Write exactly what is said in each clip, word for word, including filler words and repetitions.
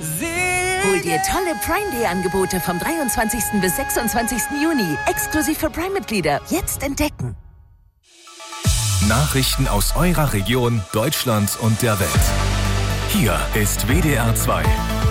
Hol dir tolle Prime-Day-Angebote vom dreiundzwanzigsten bis sechsundzwanzigsten Juni. Exklusiv für Prime-Mitglieder. Jetzt entdecken. Nachrichten aus eurer Region, Deutschland und der Welt. Hier ist W D R zwei.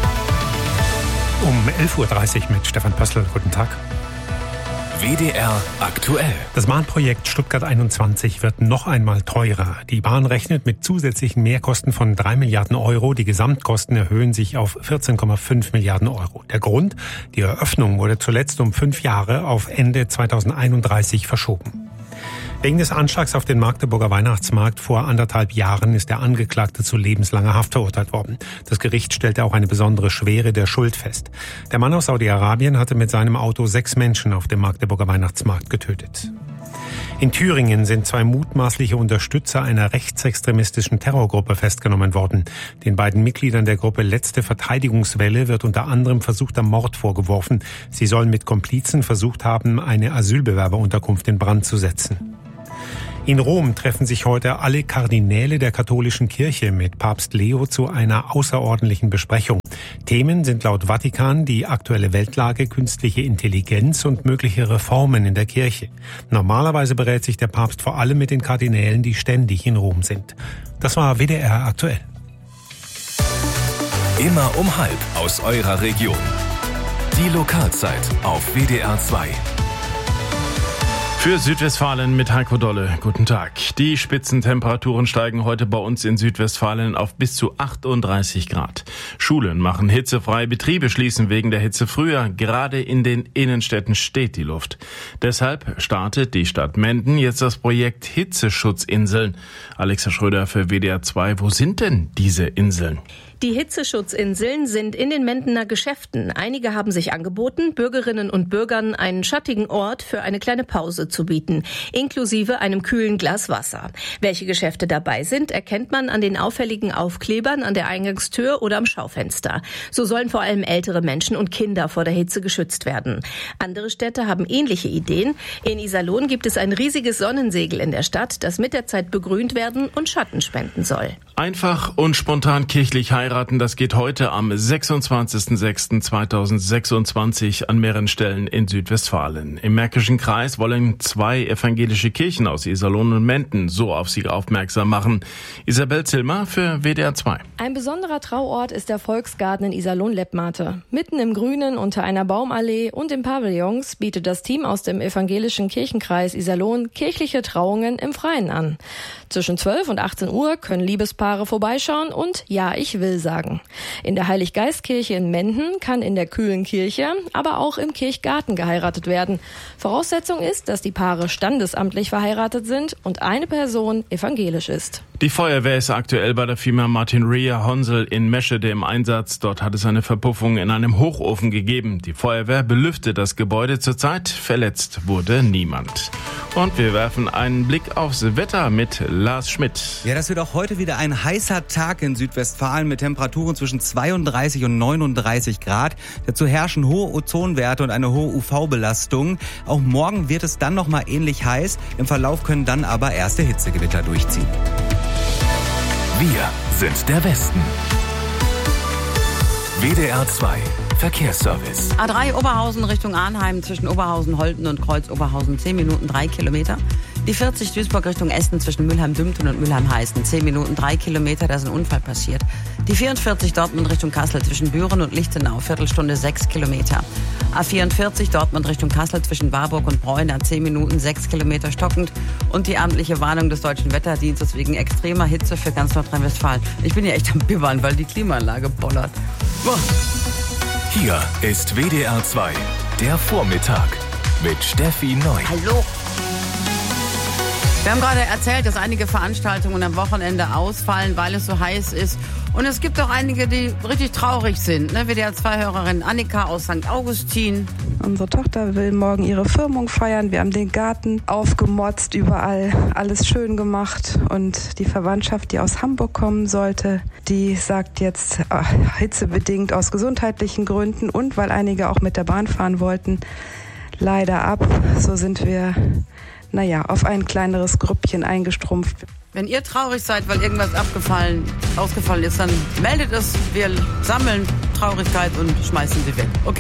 Um elf Uhr dreißig mit Stefan Pössl. Guten Tag. W D R aktuell. Das Bahnprojekt Stuttgart einundzwanzig wird noch einmal teurer. Die Bahn rechnet mit zusätzlichen Mehrkosten von drei Milliarden Euro. Die Gesamtkosten erhöhen sich auf vierzehn Komma fünf Milliarden Euro. Der Grund? Die Eröffnung wurde zuletzt um fünf Jahre auf Ende zweitausendeinunddreißig verschoben. Wegen des Anschlags auf den Magdeburger Weihnachtsmarkt vor anderthalb Jahren ist der Angeklagte zu lebenslanger Haft verurteilt worden. Das Gericht stellte auch eine besondere Schwere der Schuld fest. Der Mann aus Saudi-Arabien hatte mit seinem Auto sechs Menschen auf dem Magdeburger Weihnachtsmarkt getötet. In Thüringen sind zwei mutmaßliche Unterstützer einer rechtsextremistischen Terrorgruppe festgenommen worden. Den beiden Mitgliedern der Gruppe Letzte Verteidigungswelle wird unter anderem versuchter Mord vorgeworfen. Sie sollen mit Komplizen versucht haben, eine Asylbewerberunterkunft in Brand zu setzen. In Rom treffen sich heute alle Kardinäle der katholischen Kirche mit Papst Leo zu einer außerordentlichen Besprechung. Themen sind laut Vatikan die aktuelle Weltlage, künstliche Intelligenz und mögliche Reformen in der Kirche. Normalerweise berät sich der Papst vor allem mit den Kardinälen, die ständig in Rom sind. Das war W D R aktuell. Immer um halb aus eurer Region. Die Lokalzeit auf W D R zwei. Für Südwestfalen mit Heiko Dolle. Guten Tag. Die Spitzentemperaturen steigen heute bei uns in Südwestfalen auf bis zu achtunddreißig Grad. Schulen machen hitzefrei, Betriebe schließen wegen der Hitze früher. Gerade in den Innenstädten steht die Luft. Deshalb startet die Stadt Menden jetzt das Projekt Hitzeschutzinseln. Alexa Schröder für W D R zwei. Wo sind denn diese Inseln? Die Hitzeschutzinseln sind in den Mendener Geschäften. Einige haben sich angeboten, Bürgerinnen und Bürgern einen schattigen Ort für eine kleine Pause zu bieten, inklusive einem kühlen Glas Wasser. Welche Geschäfte dabei sind, erkennt man an den auffälligen Aufklebern an der Eingangstür oder am Schaufenster. So sollen vor allem ältere Menschen und Kinder vor der Hitze geschützt werden. Andere Städte haben ähnliche Ideen. In Iserlohn gibt es ein riesiges Sonnensegel in der Stadt, das mit der Zeit begrünt werden und Schatten spenden soll. Einfach und spontan kirchlich heiraten, das geht heute am sechsundzwanzigsten sechsten zweitausendsechsundzwanzig an mehreren Stellen in Südwestfalen. Im Märkischen Kreis wollen zwei evangelische Kirchen aus Iserlohn und Menden so auf sie aufmerksam machen. Isabel Zilmer für W D R zwei. Ein besonderer Trauort ist der Volksgarten in Iserlohn-Leppmate. Mitten im Grünen unter einer Baumallee und in Pavillons bietet das Team aus dem evangelischen Kirchenkreis Iserlohn kirchliche Trauungen im Freien an. Zwischen zwölf und achtzehn Uhr können Liebespaare vorbeischauen und Ja, ich will sagen. In der Heiliggeistkirche in Menden kann in der kühlen Kirche, aber auch im Kirchgarten geheiratet werden. Voraussetzung ist, dass die Paare standesamtlich verheiratet sind und eine Person evangelisch ist. Die Feuerwehr ist aktuell bei der Firma Martin Rea Honsel in Meschede im Einsatz. Dort hat es eine Verpuffung in einem Hochofen gegeben. Die Feuerwehr belüftet das Gebäude zurzeit. Verletzt wurde niemand. Und wir werfen einen Blick aufs Wetter mit Lars Schmidt. Ja, das wird auch heute wieder ein heißer Tag in Südwestfalen mit Temperaturen zwischen zweiunddreißig und neununddreißig Grad. Dazu herrschen hohe Ozonwerte und eine hohe U V-Belastung. Auch morgen wird es dann nochmal ähnlich heiß. Im Verlauf können dann aber erste Hitzegewitter durchziehen. Wir sind der Westen. W D R zwei Verkehrsservice. A drei Oberhausen Richtung Arnheim zwischen Oberhausen, Holten und Kreuz Oberhausen zehn Minuten drei Kilometer. Die vierzig Duisburg Richtung Essen zwischen Mülheim-Dümpten und Mülheim-Heißen zehn Minuten drei Kilometer, da ist ein Unfall passiert. Die vierundvierzig Dortmund Richtung Kassel zwischen Büren und Lichtenau, Viertelstunde sechs Kilometer. A vierundvierzig Dortmund Richtung Kassel zwischen Warburg und Bräuner zehn Minuten sechs Kilometer stockend. Und die amtliche Warnung des Deutschen Wetterdienstes wegen extremer Hitze für ganz Nordrhein-Westfalen. Ich bin ja echt am Bibbern, weil die Klimaanlage bollert. Boah. Hier ist W D R zwei, der Vormittag mit Steffi Neu. Hallo. Wir haben gerade erzählt, dass einige Veranstaltungen am Wochenende ausfallen, weil es so heiß ist. Und es gibt auch einige, die richtig traurig sind. Ne? W D R zwei-Hörerin Annika aus Sankt Augustin. Unsere Tochter will morgen ihre Firmung feiern. Wir haben den Garten aufgemotzt, überall alles schön gemacht. Und die Verwandtschaft, die aus Hamburg kommen sollte, die sagt jetzt ach, hitzebedingt aus gesundheitlichen Gründen und weil einige auch mit der Bahn fahren wollten, leider ab. So sind wir, naja, auf ein kleineres Grüppchen eingestrumpft. Wenn ihr traurig seid, weil irgendwas abgefallen, ausgefallen ist, dann meldet es. Wir sammeln Traurigkeit und schmeißen sie weg. Okay.